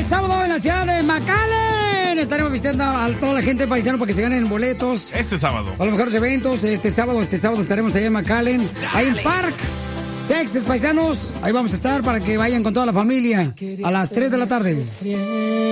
sábado en la ciudad de McAllen. Estaremos visitando a toda la gente paisano para que se ganen boletos. Este sábado. A los mejores eventos. Este sábado estaremos allá en McAllen. Ahí en Park, Texas, paisanos. Ahí vamos a estar para que vayan con toda la familia a las 3 de la tarde.